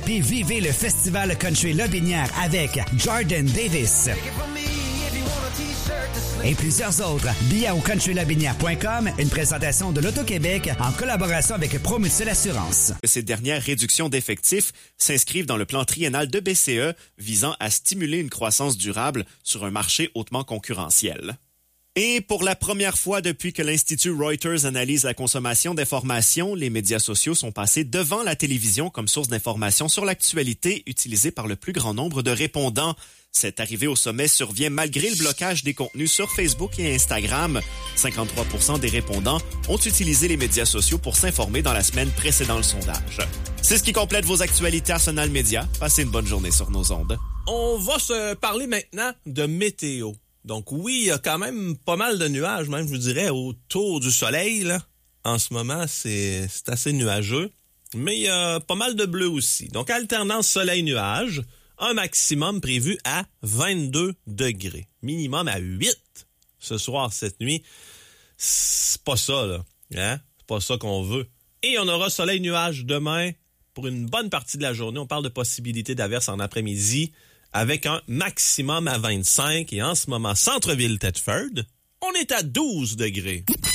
puis vivez le Festival Country Lobinière avec Jordan Davis et plusieurs autres. Billets au countrylobinière.com, une présentation de l'Auto-Québec en collaboration avec Promutuelle Assurance. Ces dernières réductions d'effectifs s'inscrivent dans le plan triennal de BCE visant à stimuler une croissance durable sur un marché hautement concurrentiel. Et pour la première fois depuis que l'Institut Reuters analyse la consommation d'informations, les médias sociaux sont passés devant la télévision comme source d'information sur l'actualité utilisée par le plus grand nombre de répondants. Cette arrivée au sommet survient malgré le blocage des contenus sur Facebook et Instagram. 53% des répondants ont utilisé les médias sociaux pour s'informer dans la semaine précédant le sondage. C'est ce qui complète vos actualités Arsenal Média. Passez une bonne journée sur nos ondes. On va se parler maintenant de météo. Donc oui, il y a quand même pas mal de nuages, même je vous dirais, autour du soleil, là. En ce moment, c'est assez nuageux, mais il y a pas mal de bleu aussi. Donc alternance soleil-nuage, un maximum prévu à 22 degrés, minimum à 8 ce soir, cette nuit. C'est pas ça, là. Hein? C'est pas ça qu'on veut. Et on aura soleil-nuage demain pour une bonne partie de la journée. On parle de possibilité d'averse en après-midi, avec un maximum à 25. Et en ce moment, centre-ville Thetford, on est à 12 degrés.